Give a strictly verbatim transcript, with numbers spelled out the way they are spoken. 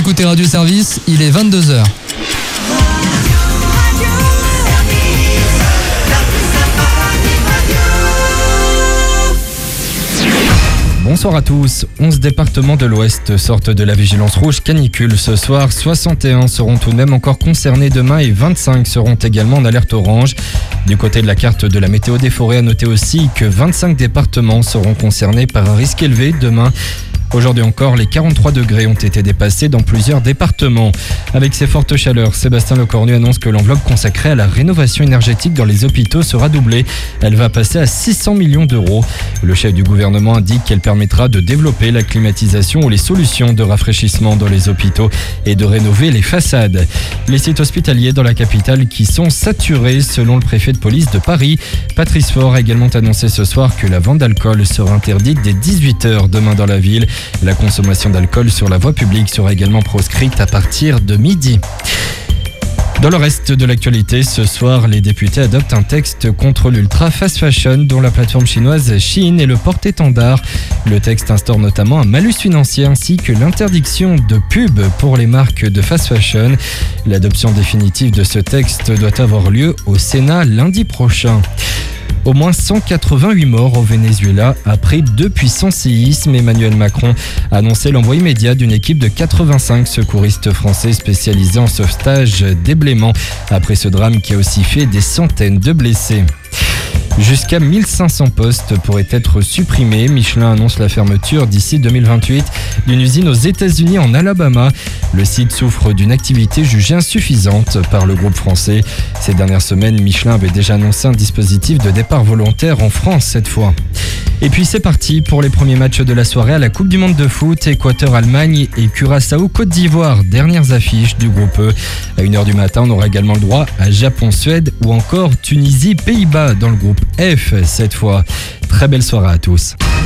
écoutez Radio Service, il est vingt-deux heures. Bonsoir à tous. onze départements de l'Ouest sortent de la vigilance rouge canicule ce soir. soixante et un seront tout de même encore concernés demain et vingt-cinq seront également en alerte orange. Du côté de la carte de la météo des forêts, à noter aussi que vingt-cinq départements seront concernés par un risque élevé demain. Aujourd'hui encore, les quarante-trois degrés ont été dépassés dans plusieurs départements. Avec ces fortes chaleurs, Sébastien Lecornu annonce que l'enveloppe consacrée à la rénovation énergétique dans les hôpitaux sera doublée. Elle va passer à six cents millions d'euros. Le chef du gouvernement indique qu'elle permettra de développer la climatisation ou les solutions de rafraîchissement dans les hôpitaux et de rénover les façades. Les sites hospitaliers dans la capitale qui sont saturés selon le préfet de police de Paris. Patrice Faure a également annoncé ce soir que la vente d'alcool sera interdite dès dix-huit heures demain dans la ville. La consommation d'alcool sur la voie publique sera également proscrite à partir de midi. Dans le reste de l'actualité, ce soir, les députés adoptent un texte contre l'ultra fast fashion dont la plateforme chinoise Shein est le porte-étendard. Le texte instaure notamment un malus financier ainsi que l'interdiction de pub pour les marques de fast fashion. L'adoption définitive de ce texte doit avoir lieu au Sénat lundi prochain. Au moins cent quatre-vingt-huit morts au Venezuela après deux puissants séismes. Emmanuel Macron a annoncé l'envoi immédiat d'une équipe de quatre-vingt-cinq secouristes français spécialisés en sauvetage déblaiement après ce drame qui a aussi fait des centaines de blessés. Jusqu'à mille cinq cents postes pourraient être supprimés. Michelin annonce la fermeture d'ici deux mille vingt-huit d'une usine aux États-Unis en Alabama. Le site souffre d'une activité jugée insuffisante par le groupe français. Ces dernières semaines, Michelin avait déjà annoncé un dispositif de départ volontaire en France cette fois. Et puis c'est parti pour les premiers matchs de la soirée à la Coupe du Monde de foot. Équateur-Allemagne et Curaçao-Côte d'Ivoire, dernières affiches du groupe E. À une heure du matin, on aura également le droit à Japon-Suède ou encore Tunisie-Pays-Bas dans le groupe F cette fois. Très belle soirée à tous.